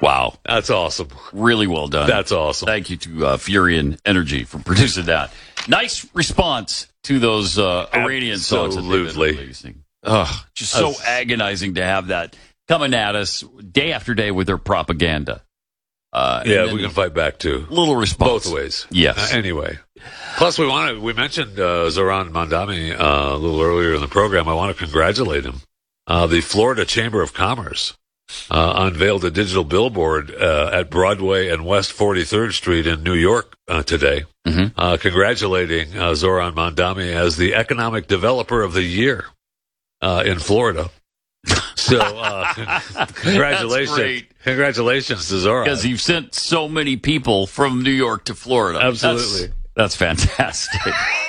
Wow. That's awesome. Really well done. That's awesome. Thank you to Furion Energy for producing that. Nice response to those Iranian songs that they've been releasing. Just so agonizing to have that coming at us day after day with their propaganda. Yeah, we can fight back too. Little response. Both ways. Yes. Anyway. Plus, we mentioned Zoran Mandami a little earlier in the program. I want to congratulate him. The Florida Chamber of Commerce unveiled a digital billboard at Broadway and West 43rd Street in New York today, congratulating Zoran Mandami as the Economic Developer of the Year in Florida. So, congratulations. Congratulations to Zoran. Because you've sent so many people from New York to Florida. Absolutely. That's fantastic.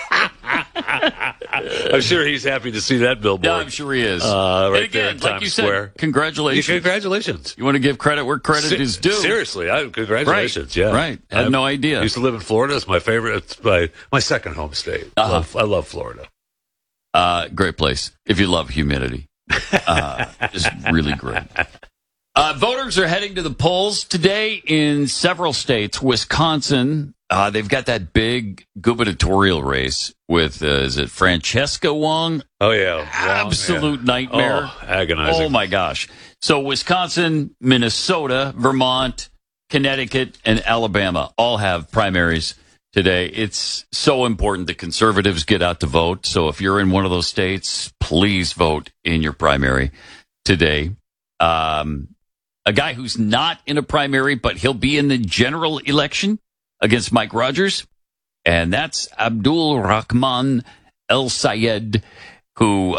I'm sure he's happy to see that billboard. Yeah, I'm sure he is. Right again, there in like Times you Square. Said, congratulations. Congratulations. You want to give credit where credit is due. Seriously, congratulations. Right. Yeah, right. I had no idea. I used to live in Florida. It's my favorite. It's my second home state. I love Florida. Great place if you love humidity. Just really great. Voters are heading to the polls today in several states. Wisconsin, they've got that big gubernatorial race with, is it Francesca Wong? Oh, yeah. Absolute nightmare. Oh, agonizing. Oh, my gosh. So Wisconsin, Minnesota, Vermont, Connecticut, and Alabama all have primaries today. It's so important that conservatives get out to vote. So if you're in one of those states, please vote in your primary today. A guy who's not in a primary, but he'll be in the general election against Mike Rogers, and that's Abdul Rahman El Sayed, who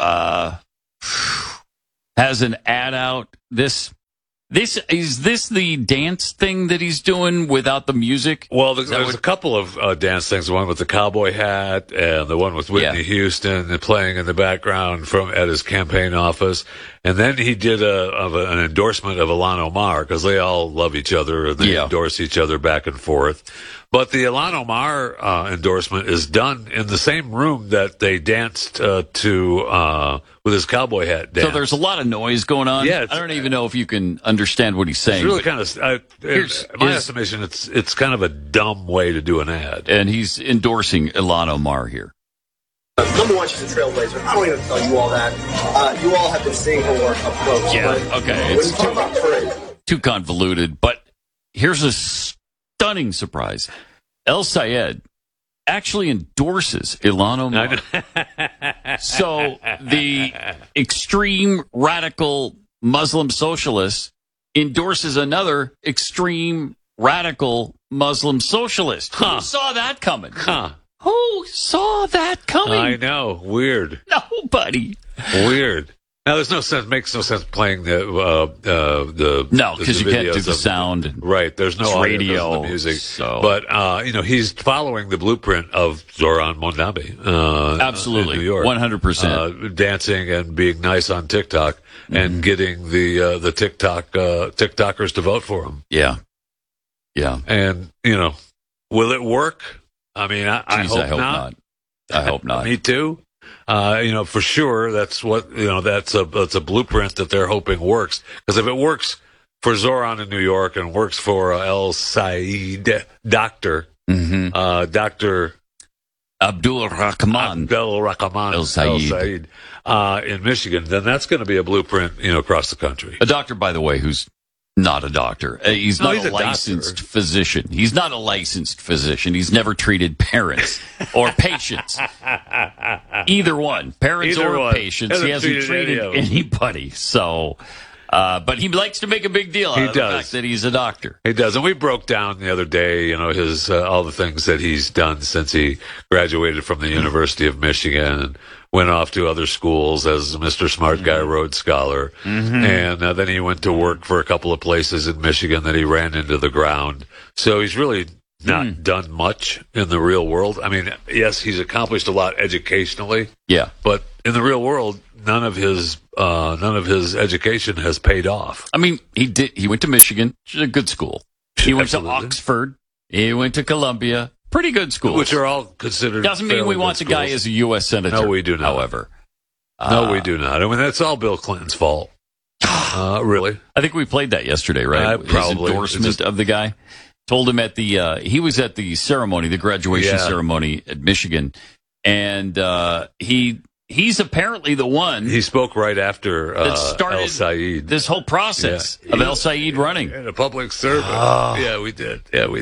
has an ad out. Is this the dance thing that he's doing without the music? Well, there's a couple of dance things. The one with the cowboy hat and the one with Whitney Houston playing in the background at his campaign office. And then he did an endorsement of Ilhan Omar because they all love each other and they endorse each other back and forth. But the Ilhan Omar endorsement is done in the same room that they danced with his cowboy hat dance. So there's a lot of noise going on. Yeah, I don't even know if you can understand what he's saying. It's really kind of, in my estimation, it's kind of a dumb way to do an ad. And he's endorsing Ilhan Omar here. Number one, she's a trailblazer. I don't even tell you all that. You all have been seeing her work up close. Yeah, okay. It's when you talk about parade, too convoluted, but here's a stunning surprise. El Sayed actually endorses Ilhan Omar. So the extreme radical Muslim socialist endorses another extreme radical Muslim socialist. Who saw that coming? Who saw that coming? I know. Weird. Nobody. Weird. Now, makes no sense playing no, because you can't do the sound. Right. There's no radio, audio, the music. So. But, he's following the blueprint of Zoran Mandami. Absolutely. In New York. 100%. Dancing and being nice on TikTok and getting the TikTokers to vote for him. Yeah. Yeah. And, will it work? I mean, I hope not. I hope not. Me too. For sure, that's what, that's a blueprint that they're hoping works. Because if it works for Zoran in New York and works for El Sayed, Dr. Abdul Rahman El Sayed in Michigan, then that's going to be a blueprint, across the country. A doctor, by the way, who's not a doctor. He's not a licensed physician. He's not a licensed physician. He's never treated parents or patients. Either one. Parents or patients. He hasn't treated anybody. So, but he likes to make a big deal out of the fact that he's a doctor. He does. And we broke down the other day, his all the things that he's done since he graduated from the University of Michigan and went off to other schools as Mr. Smart Guy Rhodes Scholar. And then he went to work for a couple of places in Michigan that he ran into the ground. So he's really not done much in the real world. I mean, yes, he's accomplished a lot educationally. Yeah. But in the real world, none of his education has paid off. I mean, he went to Michigan, which is a good school. He went to Oxford. He went to Columbia. Pretty good schools. Which are all considered. Doesn't mean we want the guy as a U.S. Senator. No, we do not. However. No, we do not. I mean, that's all Bill Clinton's fault. Really? I think we played that yesterday, right? Probably. His endorsement of the guy. Told him at the he was at the ceremony, the graduation ceremony at Michigan, and he's apparently the one. He spoke right after that started El Sayed. This whole process of El Sayed running. And a public servant. Yeah, we did.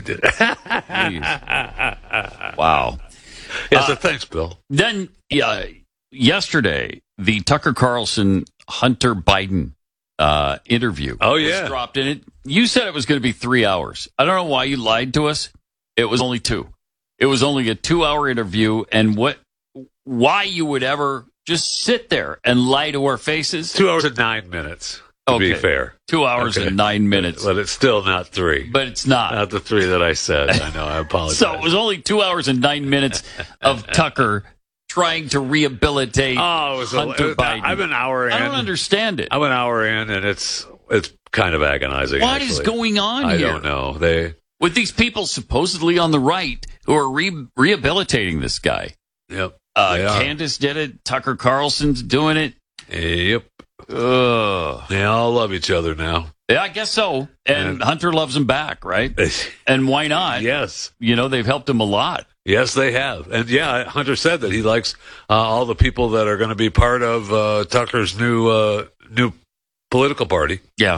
Wow. Yeah, so thanks, Bill. Then yesterday, the Tucker Carlson Hunter Biden interview was dropped in it. You said it was going to be 3 hours. I don't know why you lied to us. It was only 2. It was only a 2-hour interview, and why you would ever just sit there and lie to our faces? 2 hours and 9 minutes, to be fair. 2 hours and 9 minutes. But it's still not 3. But it's not. Not the 3 that I said. I know, I apologize. So it was only 2 hours and 9 minutes of Tucker trying to rehabilitate Hunter Biden. I'm an hour in. I don't understand it. I'm an hour in, and it's kind of agonizing. What is going on here? I don't know. With these people supposedly on the right who are rehabilitating this guy. Yep. Candace did it. Tucker Carlson's doing it. Yep. They all love each other now. Yeah, I guess so. And Hunter loves him back, right? And why not? Yes. They've helped him a lot. Yes, they have. And Hunter said that he likes all the people that are going to be part of Tucker's new political party. Yeah.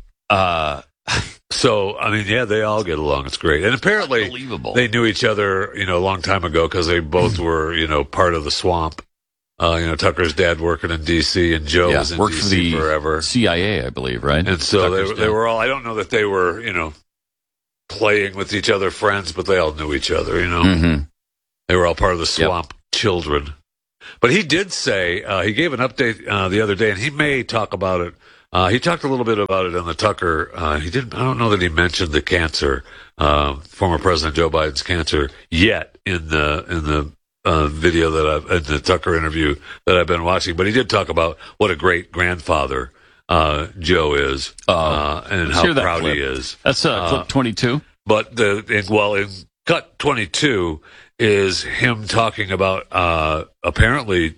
So, they all get along. It's great. And apparently they knew each other, a long time ago because they both were, part of the swamp. Tucker's dad working in D.C. and Joe was in D.C. forever. CIA, I believe, right? And so they were all, I don't know that they were, playing with each other, friends, but they all knew each other, Mm-hmm. They were all part of the swamp children. But he did say, he gave an update the other day, and he may talk about it. He talked a little bit about it on the Tucker. I don't know that he mentioned the cancer, former President Joe Biden's cancer yet in the video in the Tucker interview that I've been watching. But he did talk about what a great grandfather Joe is, and how proud he is. That's clip 22. But in cut 22 is him talking about apparently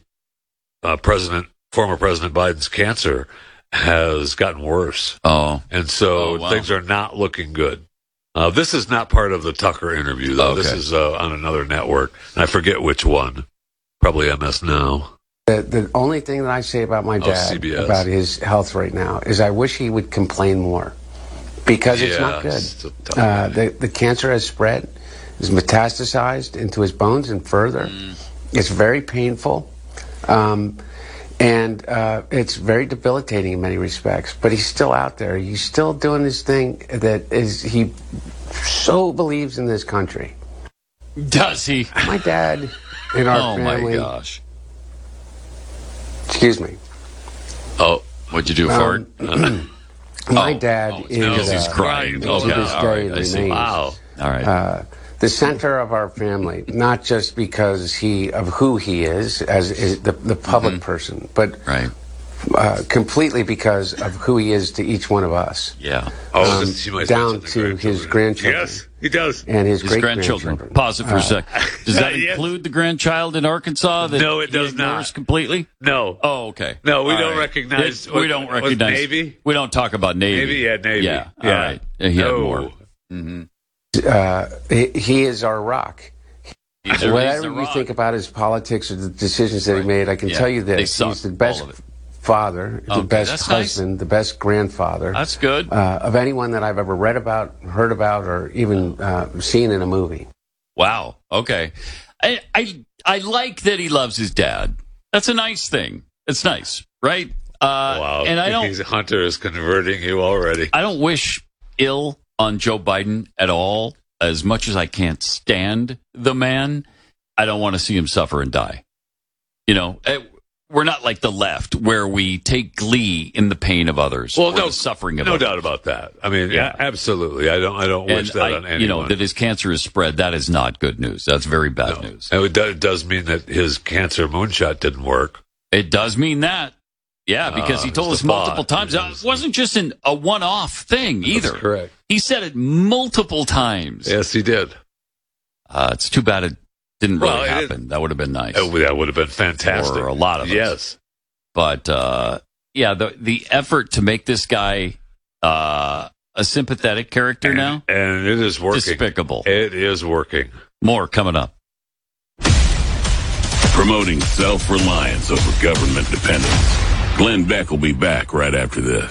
former President Biden's cancer has gotten worse. And so things are not looking good. This is not part of the Tucker interview, though. Okay. This is on another network. And I forget which one. Probably MS Now. The only thing that I say about my dad, about his health right now, is I wish he would complain more. Because it's not good. The cancer has spread, is metastasized into his bones and further. It's very painful. And it's very debilitating in many respects. But he's still out there. He's still doing his thing he so believes in this country. Does he? My dad in our family. Oh, my gosh. Excuse me. Oh, what'd you do for it? My dad is... he's crying. To this day remains. Wow. All right. The center of our family, not just because of who he is as the public person, but completely because of who he is to each one of us. Yeah. Down to his grandchildren. Yes, he does. And his great-grandchildren. Pause it for a sec. Does that include the grandchild in Arkansas? No, it does not. Completely? No. Oh, okay. No, we don't recognize. We don't recognize. Navy? We don't talk about Navy. Navy. Yeah. All right. He had more. Mm-hmm. He is our rock. Whatever you think about his politics or the decisions that he made, I can tell you this: he's the best father, the best husband, the best grandfather. That's good. Of anyone that I've ever read about, heard about, or even seen in a movie. Wow. Okay. I like that he loves his dad. That's a nice thing. It's nice, right? Wow. And Hunter is converting you already. I don't wish ill on Joe Biden at all. As much as I can't stand the man, I don't want to see him suffer and die. We're not like the left where we take glee in the pain of others. Well, the suffering of others. No doubt about that. I mean, absolutely. I don't wish that on anyone. That his cancer is spread. That is not good news. That's very bad news. And it does mean that his cancer moonshot didn't work. It does mean that. Yeah, because he told us multiple times. It wasn't just a one-off thing either. That's correct. He said it multiple times. Yes, he did. It's too bad it didn't really happen. That would have been nice. That would have been fantastic. For a lot of us. Yes. But, the effort to make this guy a sympathetic character now. And it is working. Despicable. It is working. More coming up. Promoting self-reliance over government dependence. Glenn Beck will be back right after this.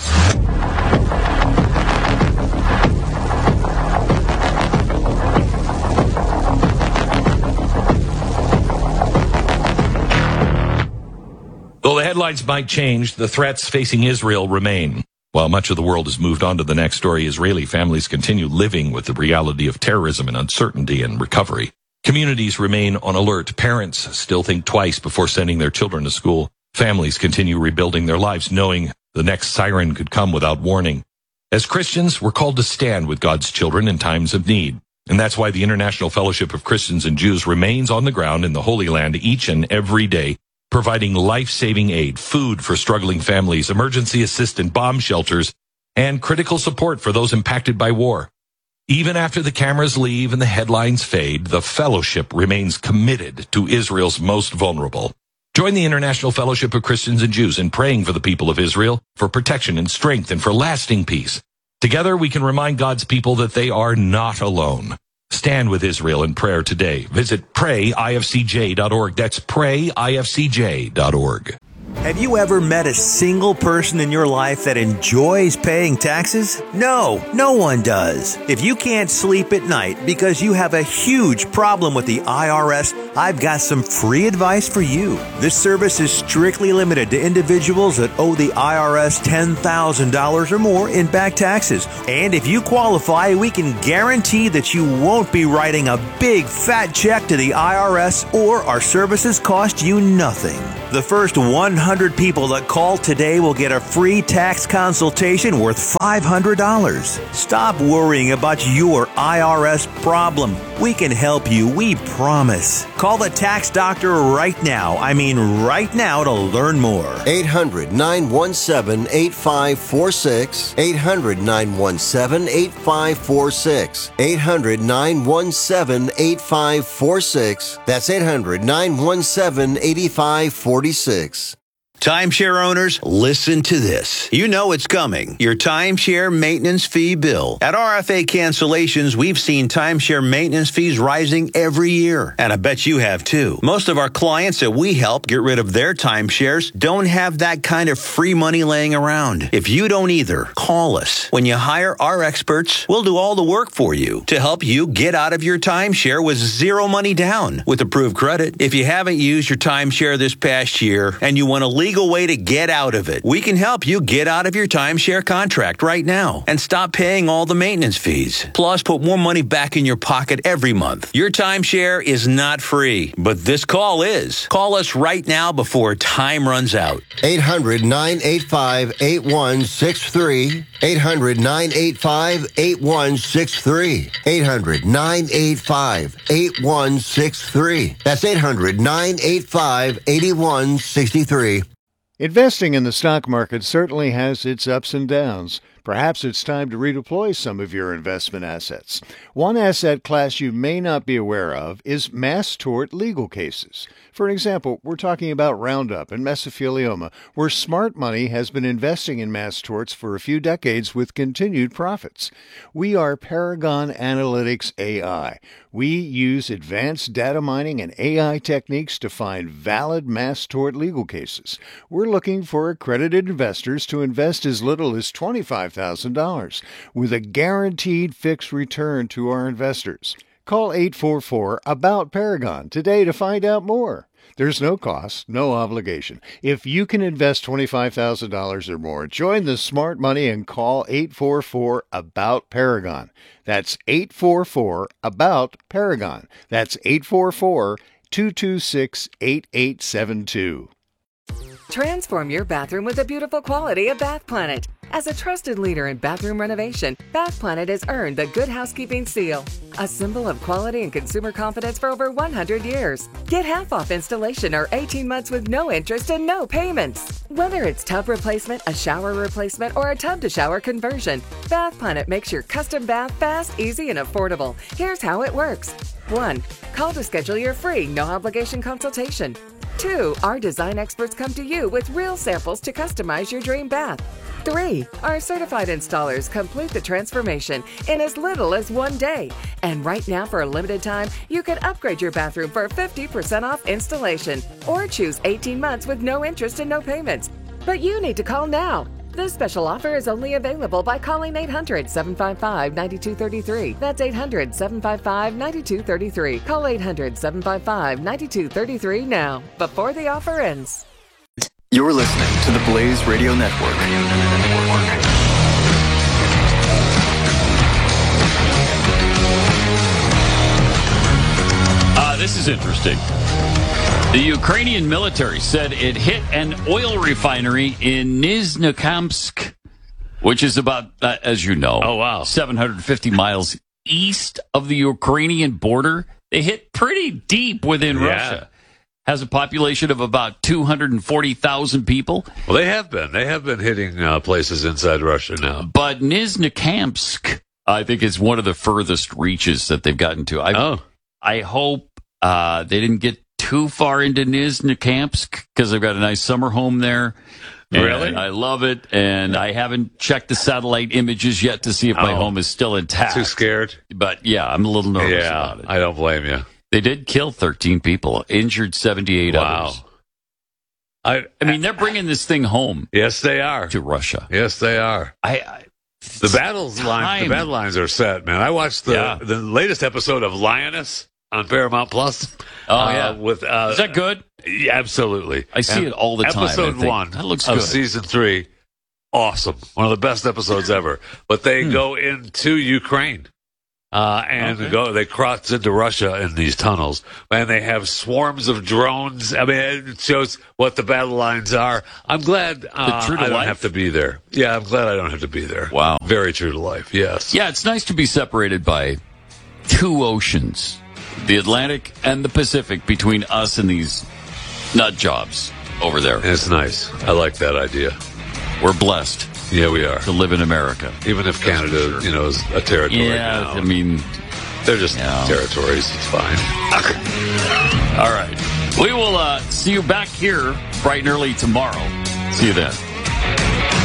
Though the headlines might change, the threats facing Israel remain. While much of the world has moved on to the next story, Israeli families continue living with the reality of terrorism and uncertainty and recovery. Communities remain on alert. Parents still think twice before sending their children to school. Families continue rebuilding their lives, knowing the next siren could come without warning. As Christians, we're called to stand with God's children in times of need. And that's why the International Fellowship of Christians and Jews remains on the ground in the Holy Land each and every day, providing life-saving aid, food for struggling families, emergency assistance, bomb shelters, and critical support for those impacted by war. Even after the cameras leave and the headlines fade, the fellowship remains committed to Israel's most vulnerable. Join the International Fellowship of Christians and Jews in praying for the people of Israel, for protection and strength, and for lasting peace. Together, we can remind God's people that they are not alone. Stand with Israel in prayer today. Visit prayifcj.org. That's prayifcj.org. Have you ever met a single person in your life that enjoys paying taxes? No, no one does. If you can't sleep at night because you have a huge problem with the IRS, I've got some free advice for you. This service is strictly limited to individuals that owe the IRS $10,000 or more in back taxes. And if you qualify, we can guarantee that you won't be writing a big fat check to the IRS, or our services cost you nothing. The first 100 people that call today will get a free tax consultation worth $500. Stop worrying about your IRS problem. We can help you, we promise. Call the tax doctor right now. I mean right now, to learn more. 800-917-8546. 800-917-8546. 800-917-8546. That's 800-917-8546. Timeshare owners, listen to this. You know it's coming. Your timeshare maintenance fee bill. At RFA Cancellations, we've seen timeshare maintenance fees rising every year. And I bet you have too. Most of our clients that we help get rid of their timeshares don't have that kind of free money laying around. If you don't either, call us. When you hire our experts, we'll do all the work for you to help you get out of your timeshare with zero money down with approved credit. If you haven't used your timeshare this past year and you want to legal way to get out of it, we can help you get out of your timeshare contract right now and stop paying all the maintenance fees. Plus, put more money back in your pocket every month. Your timeshare is not free, but this call is. Call us right now before time runs out. 800-985-8163. 800-985-8163. 800-985-8163. That's 800-985-8163. Investing in the stock market certainly has its ups and downs. Perhaps it's time to redeploy some of your investment assets. One asset class you may not be aware of is mass tort legal cases. For example, we're talking about Roundup and mesothelioma, where smart money has been investing in mass torts for a few decades with continued profits. We are Paragon Analytics AI. We use advanced data mining and AI techniques to find valid mass tort legal cases. We're looking for accredited investors to invest as little as $25,000 with a guaranteed fixed return to our investors. Call 844-ABOUT-PARAGON today to find out more. There's no cost, no obligation. If you can invest $25,000 or more, join the smart money and call 844-ABOUT-PARAGON. That's 844-ABOUT-PARAGON. That's 844-226-8872. Transform your bathroom with the beautiful quality of Bath Planet. As a trusted leader in bathroom renovation, Bath Planet has earned the Good Housekeeping seal, a symbol of quality and consumer confidence for over 100 years. Get half off installation or 18 months with no interest and no payments. Whether it's tub replacement, a shower replacement, or a tub-to-shower conversion, Bath Planet makes your custom bath fast, easy, and affordable. Here's how it works. 1. Call to schedule your free, no-obligation consultation. 2, our design experts come to you with real samples to customize your dream bath. 3, our certified installers complete the transformation in as little as 1 day. And right now, for a limited time, you can upgrade your bathroom for 50% off installation or choose 18 months with no interest and no payments. But you need to call now. This special offer is only available by calling 800-755-9233. That's 800-755-9233. Call 800-755-9233 now, before the offer ends. You're listening to the Blaze Radio Network. This is interesting. The Ukrainian military said it hit an oil refinery in Nizhnekamsk, which is about, as you know, 750 miles east of the Ukrainian border. They hit pretty deep within Russia. Has a population of about 240,000 people. Well, they have been hitting places inside Russia now. But Nizhnekamsk, I think, is one of the furthest reaches that they've gotten to. I hope they didn't get too far into Nizhnekamsk, because I've got a nice summer home there. Really? I love it, and I haven't checked the satellite images yet to see if my home is still intact. Too scared? But yeah, I'm a little nervous about it. I don't blame you. They did kill 13 people, injured 78 others. I mean, they're bringing this thing home. Yes, they are. To Russia. Yes, they are. The battle lines are set, man. I watched the latest episode of Lioness on Paramount Plus. Is that good? Yeah, absolutely. I see it all the time. Episode 1 that looks of good. season 3, awesome. One of the best episodes ever. But they go into Ukraine. They cross into Russia in these tunnels, and they have swarms of drones. I mean, it shows what the battle lines are. I'm glad I don't have to be there. Yeah, I'm glad I don't have to be there. Wow. Very true to life, yes. Yeah, it's nice to be separated by 2 oceans, the Atlantic and the Pacific, between us and these nut jobs over there. It's nice. I like that idea. We're blessed. Yeah, we are. To live in America. Even if Canada, is a territory now. I mean, they're just territories. It's fine. All right. We will see you back here bright and early tomorrow. See you then.